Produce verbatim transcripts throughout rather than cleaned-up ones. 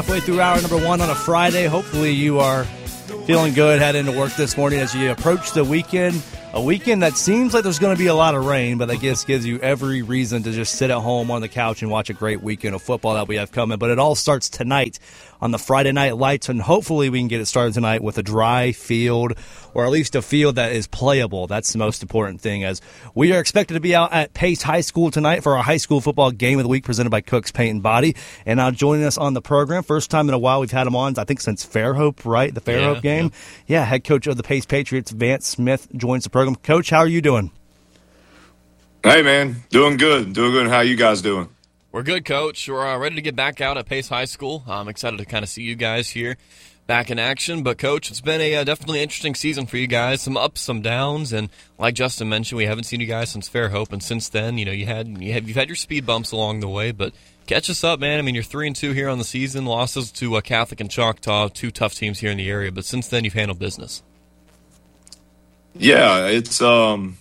halfway through hour number one on a Friday. Hopefully you are feeling good heading into work this morning as you approach the weekend. A weekend that seems like there's going to be a lot of rain, but I guess gives you every reason to just sit at home on the couch and watch a great weekend of football that we have coming. But it all starts tonight on the Friday Night Lights, and hopefully we can get it started tonight with a dry field, or at least a field that is playable. That's the most important thing, as we are expected to be out at Pace High School tonight for our high school football game of the week presented by Cook's Paint and Body. And now joining us on the program, first time in a while we've had him on, I think since Fairhope, right? The Fairhope yeah, game. Yeah. yeah, head coach of the Pace Patriots, Vance Smith, joins the program. Coach, how are you doing? Hey, man. Doing good. Doing good. How you guys doing? We're good, Coach. We're uh, ready to get back out at Pace High School. I'm excited to kind of see you guys here back in action. But, Coach, it's been a uh, definitely interesting season for you guys. Some ups, some downs. And like Justin mentioned, we haven't seen you guys since Fairhope. And since then, you know, you had, you have, you've had your speed bumps along the way. But catch us up, man. I mean, you're three and two here on the season. Losses to uh, Catholic and Choctaw, two tough teams here in the area. But since then, you've handled business. Yeah, it's um,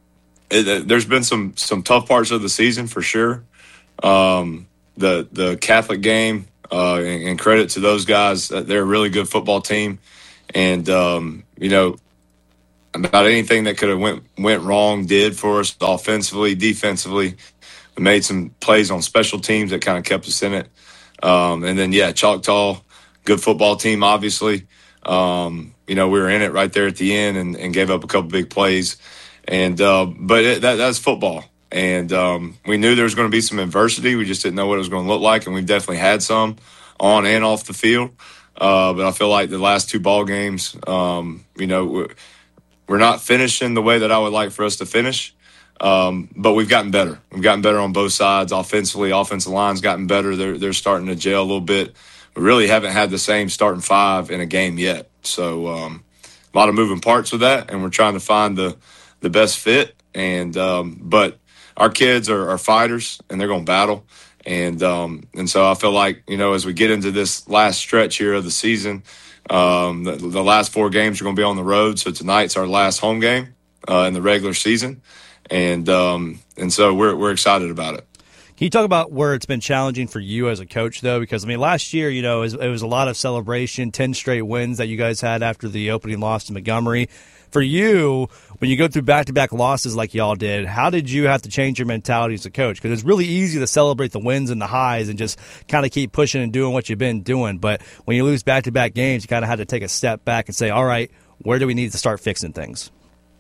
it, there's been some some tough parts of the season for sure. Um, the the Catholic game, uh, and, and credit to those guys. They're a really good football team, and um, you know, about anything that could have went went wrong did for us offensively, defensively. We made some plays on special teams that kind of kept us in it, um, and then yeah, Choctaw, good football team, obviously. Um, you know, we were in it right there at the end and, and gave up a couple big plays. And, uh, but it, that, that's football. And, um, we knew there was going to be some adversity. We just didn't know what it was going to look like. And we've definitely had some on and off the field. Uh, but I feel like the last two ball games, um, you know, we're, we're not finishing the way that I would like for us to finish. Um, but we've gotten better. We've gotten better on both sides. Offensively, offensive line's gotten better. They're, they're starting to gel a little bit. We really haven't had the same starting five in a game yet. So um, a lot of moving parts with that, and we're trying to find the, the best fit. And um, but our kids are, are fighters, and they're going to battle. And um, and so I feel like, you know, as we get into this last stretch here of the season, um, the, the last four games are going to be on the road. So tonight's our last home game uh, in the regular season. And um, and so we're we're excited about it. Can you talk about where it's been challenging for you as a coach, though? Because, I mean, last year, you know, it was, it was a lot of celebration, ten straight wins that you guys had after the opening loss to Montgomery. For you, when you go through back-to-back losses like y'all did, how did you have to change your mentality as a coach? Because it's really easy to celebrate the wins and the highs and just kind of keep pushing and doing what you've been doing. But when you lose back-to-back games, you kind of had to take a step back and say, all right, where do we need to start fixing things?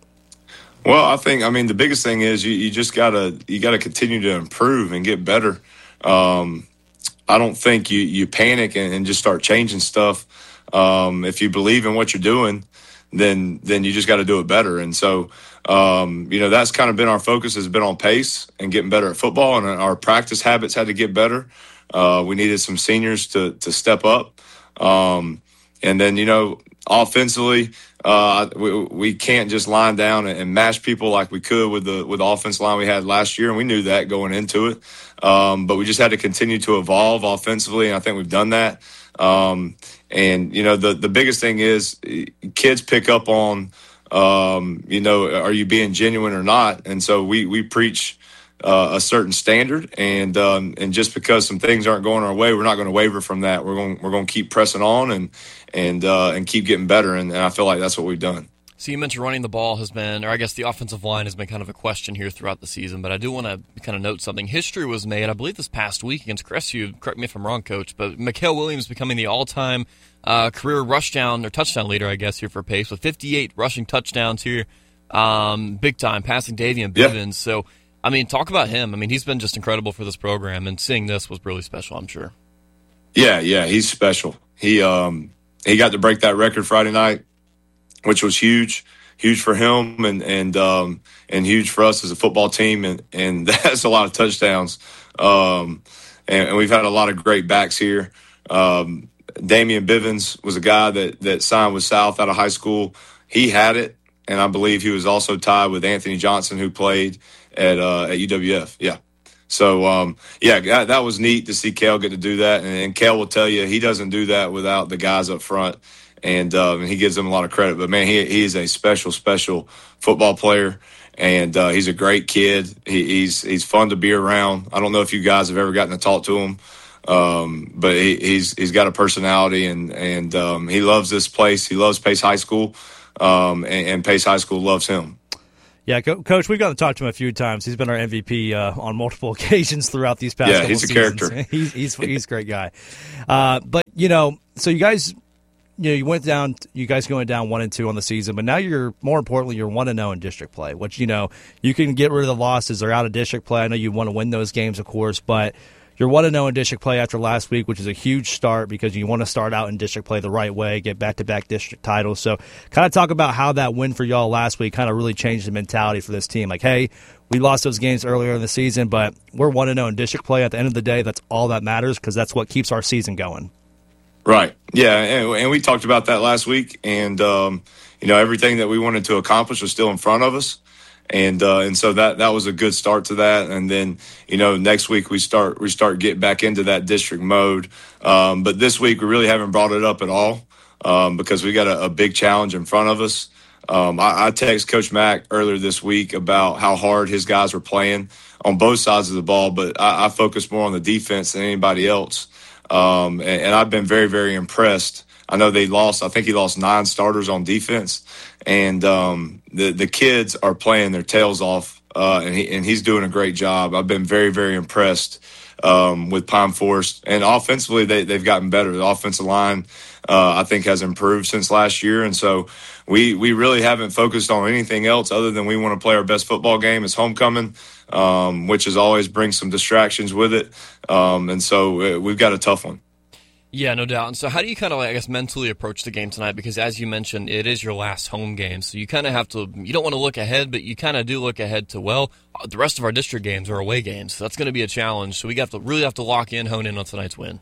Well, I think, I mean, the biggest thing is you, you just gotta, you gotta continue to improve and get better. Um, I don't think you, you panic and, and just start changing stuff. Um, if you believe in what you're doing, then, then you just got to do it better. And so, um, you know, that's kind of been our focus, has been on pace and getting better at football, and our practice habits had to get better. Uh, we needed some seniors to, to step up. Um, and then, you know, offensively, Uh, we, we can't just line down and, and mash people like we could with the with the offensive line we had last year, and we knew that going into it. Um, but we just had to continue to evolve offensively, and I think we've done that. Um, and you know, the the biggest thing is kids pick up on, um, you know, are you being genuine or not? And so we we preach uh, a certain standard, and um, and just because some things aren't going our way, we're not going to waver from that. We're going we're going to keep pressing on and. and uh, and keep getting better, and, and I feel like that's what we've done. So you mentioned running the ball has been, or I guess the offensive line has been kind of a question here throughout the season, but I do want to kind of note something. History was made, I believe this past week against Crestview, correct me if I'm wrong, Coach, but Mikael Williams becoming the all-time uh, career rush down, or touchdown leader, I guess, here for Pace, with fifty-eight rushing touchdowns here, um, big time, passing Davian Bivens. Yeah. So, I mean, talk about him. I mean, he's been just incredible for this program, and seeing this was really special, I'm sure. Yeah, yeah, he's special. He, um, He got to break that record Friday night, which was huge, huge for him and and um, and huge for us as a football team. And, and that's a lot of touchdowns. Um, and, and we've had a lot of great backs here. Um, Damian Bivens was a guy that, that signed with South out of high school. He had it, and I believe he was also tied with Anthony Johnson, who played at uh, at U W F. Yeah. So, um, yeah, that, that was neat to see Kale get to do that. And, and Kale will tell you he doesn't do that without the guys up front, and, uh, and he gives them a lot of credit. But, man, he, he is a special, special football player, and uh, he's a great kid. He, he's he's fun to be around. I don't know if you guys have ever gotten to talk to him, Um, but he, he's he's got a personality, and and um, he loves this place. He loves Pace High School, um, and, and Pace High School loves him. Yeah, Co- Coach, we've gotten to talk to him a few times. He's been our M V P uh, on multiple occasions throughout these past yeah, couple he's a seasons. character. he's he's he's a great guy. Uh, but you know, so you guys, you know, you went down. You guys going down one and two on the season, but now you're more importantly you're one and zero in district play. Which you know you can get rid of the losses. They're out of district play. I know you want to win those games, of course, but you're one and zero in district play after last week, which is a huge start because you want to start out in district play the right way, get back-to-back district titles. So kind of talk about how that win for y'all last week kind of really changed the mentality for this team. Like, hey, we lost those games earlier in the season, but we're one and zero in district play. At the end of the day, that's all that matters because that's what keeps our season going. Right. Yeah, and, and we talked about that last week, and, um, you know, everything that we wanted to accomplish was still in front of us. And uh, and so that that was a good start to that. And then, you know, next week we start we start getting back into that district mode. Um, but this week we really haven't brought it up at all um, because we got a, a big challenge in front of us. Um, I, I texted Coach Mack earlier this week about how hard his guys were playing on both sides of the ball, but I, I focus more on the defense than anybody else. Um, and, and I've been very, very impressed. I know they lost, I think he lost nine starters on defense, and um, the, the kids are playing their tails off, uh, and, he, and he's doing a great job. I've been very, very impressed um, with Pine Forest. And offensively, they, they've gotten better. The offensive line, uh, I think, has improved since last year. And so we, we really haven't focused on anything else other than we want to play our best football game. It's homecoming, um, which is always brings some distractions with it. Um, and so we've got a tough one. Yeah, no doubt. And so how do you kind of, I guess, mentally approach the game tonight? Because as you mentioned, it is your last home game. So you kind of have to, you don't want to look ahead, but you kind of do look ahead to, well, the rest of our district games are away games. So that's going to be a challenge. So we got to really have to lock in, hone in on tonight's win.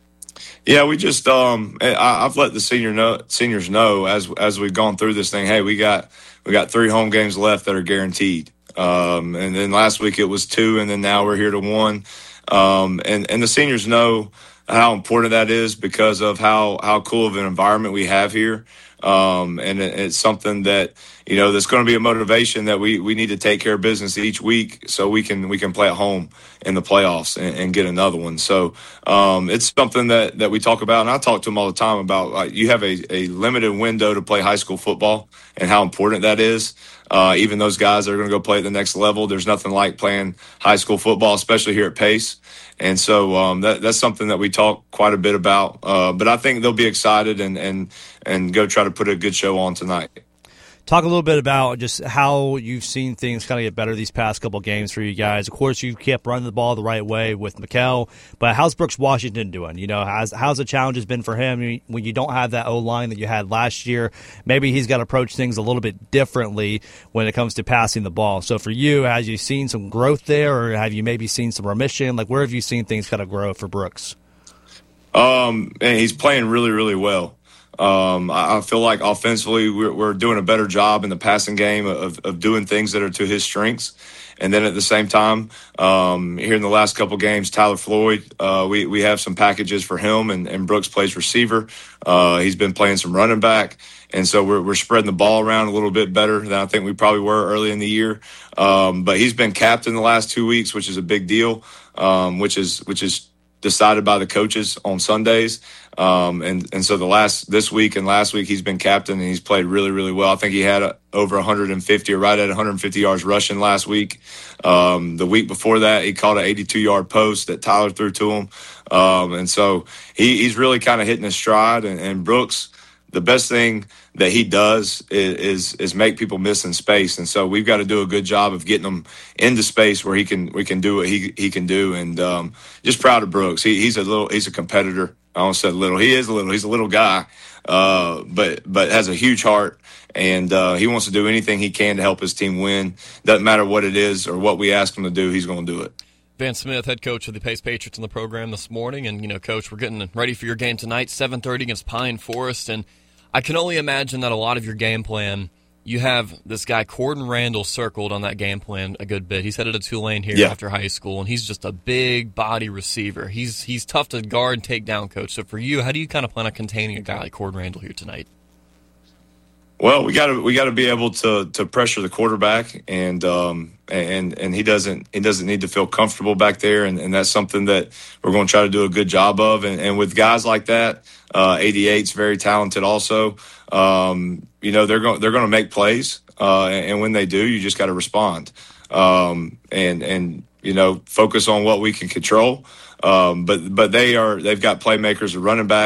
Yeah, we just, um, I, I've let the senior know, seniors know as as we've gone through this thing, hey, we got we got three home games left that are guaranteed. Um, and then last week it was two, and then now we're here to one. Um, and, and the seniors know how important that is because of how, how cool of an environment we have here. Um, and it, it's something that, you know, that's going to be a motivation that we, we need to take care of business each week so we can, we can play at home in the playoffs and, and get another one. So, um, it's something that, that we talk about. And I talk to them all the time about, like, you have a, a limited window to play high school football and how important that is. Uh, even those guys that are going to go play at the next level, there's nothing like playing high school football, especially here at Pace. And so um, that, that's something that we talk quite a bit about. Uh, but I think they'll be excited and, and, and go try to put a good show on tonight. Talk a little bit about just how you've seen things kind of get better these past couple games for you guys. Of course, you kept running the ball the right way with McKell, but how's Brooks Washington doing? You know, how's, how's the challenges been for him when you don't have that O-line that you had last year? Maybe he's got to approach things a little bit differently when it comes to passing the ball. So for you, have you seen some growth there, or have you maybe seen some remission? Like, where have you seen things kind of grow for Brooks? Um, and he's playing really, really well. Um, I feel like offensively we're, we're doing a better job in the passing game of, of doing things that are to his strengths. And then at the same time, um, here in the last couple games, Tyler Floyd, uh, we, we have some packages for him, and, and Brooks plays receiver. Uh, he's been playing some running back. And so we're, we're spreading the ball around a little bit better than I think we probably were early in the year. Um, but he's been captain the last two weeks, which is a big deal, um, which is, which is, decided by the coaches on Sundays. Um, and, and so the last, this week and last week, he's been captain and he's played really, really well. I think he had a, over one hundred fifty or right at one hundred fifty yards rushing last week. Um, the week before that, he caught an eighty-two yard post that Tyler threw to him. Um, and so he, he's really kind of hitting his stride. And, and Brooks, the best thing that he does is, is is make people miss in space, and so we've got to do a good job of getting him into space where he can we can do what he he can do. And um, just proud of Brooks. He, he's a little he's a competitor. I almost said little. He is a little. He's a little guy, uh, but but has a huge heart, and uh, he wants to do anything he can to help his team win. Doesn't matter what it is or what we ask him to do. He's going to do it. Van Smith, head coach of the Pace Patriots, on the program this morning, and you know, Coach, we're getting ready for your game tonight, seven thirty against Pine Forest, and I can only imagine that a lot of your game plan, you have this guy, Corden Randall, circled on that game plan a good bit. He's headed to Tulane here yeah. after high school, and he's just a big body receiver. He's he's tough to guard and take down, Coach. So for you, how do you kind of plan on containing a guy like Corden Randall here tonight? Well, we got to we got to be able to to pressure the quarterback, and um, and and he doesn't he doesn't need to feel comfortable back there, and, and that's something that we're going to try to do a good job of. And, and with guys like that, uh, eighty-eight's very talented also. Um, you know, they're going they're going to make plays, uh, and, and when they do, you just got to respond, um, and and you know, focus on what we can control. Um, but but they are they've got playmakers, a running back.